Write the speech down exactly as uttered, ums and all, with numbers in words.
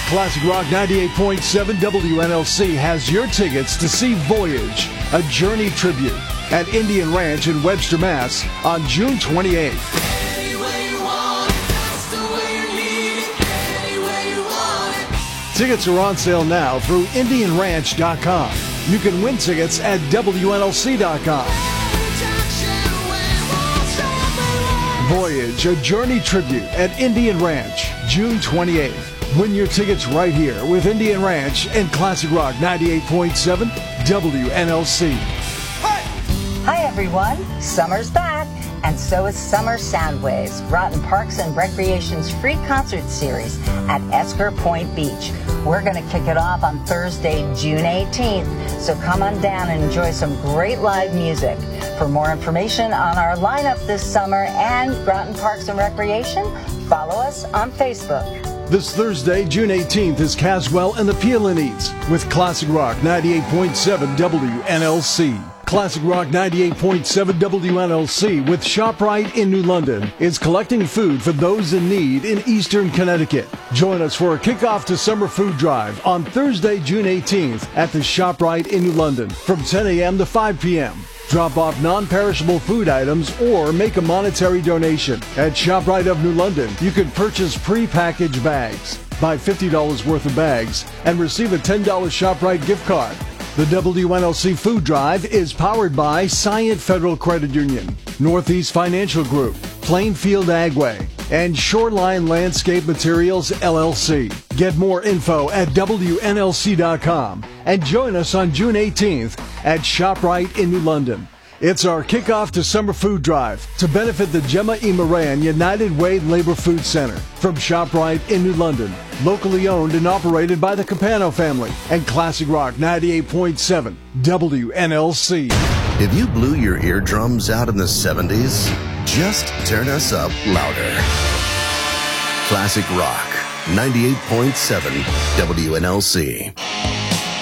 Classic Rock ninety-eight point seven W N L C has your tickets to see Voyage, a Journey tribute, at Indian Ranch in Webster, Mass. on June twenty-eighth. Tickets are on sale now through Indian Ranch dot com. You can win tickets at W N L C dot com. Voyage, a Journey tribute at Indian Ranch, June twenty-eighth. Win your tickets right here with Indian Ranch and Classic Rock ninety-eight point seven W N L C. Hi everyone, summer's back, and so is Summer Soundwaves, Groton Parks and Recreation's free concert series at Esker Point Beach. We're going to kick it off on Thursday, June eighteenth, so come on down and enjoy some great live music. For more information on our lineup this summer and Groton Parks and Recreation, follow us on Facebook. This Thursday, June eighteenth, is Caswell and the Peelanies with Classic Rock ninety-eight point seven W N L C. Classic Rock ninety-eight point seven W N L C with ShopRite in New London is collecting food for those in need in Eastern Connecticut. Join us for a kickoff to summer food drive on Thursday, June eighteenth at the ShopRite in New London from ten a.m. to five p.m. Drop off non-perishable food items or make a monetary donation. At ShopRite of New London, you can purchase pre-packaged bags, buy fifty dollars worth of bags, and receive a ten dollars ShopRite gift card. The W N L C Food Drive is powered by Scient Federal Credit Union, Northeast Financial Group, Plainfield Agway, and Shoreline Landscape Materials, L L C. Get more info at W N L C dot com and join us on June eighteenth at ShopRite in New London. It's our kickoff to summer food drive to benefit the Gemma E. Moran United Way Labor Food Center from ShopRite in New London. Locally owned and operated by the Capano family and Classic Rock ninety-eight point seven W N L C. If you blew your eardrums out in the seventies, just turn us up louder. Classic Rock ninety-eight point seven W N L C.